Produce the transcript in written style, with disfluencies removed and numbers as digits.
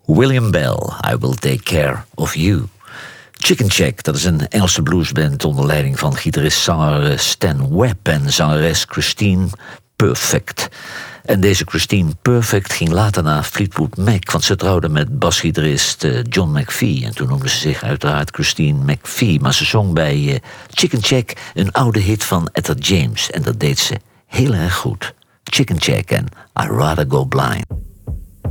William Bell, I Will Take Care of You. Chicken Shack, dat is een Engelse bluesband onder leiding van gitarist-zanger Stan Webb en zangeres Christine Perfect. En deze Christine Perfect ging later naar Fleetwood Mac, want ze trouwde met basgitarist John McVie. En toen noemde ze zich uiteraard Christine McVie. Maar ze zong bij Chicken Shack een oude hit van Etta James. En dat deed ze heel erg goed. Chicken Shack en I'd Rather Go Blind.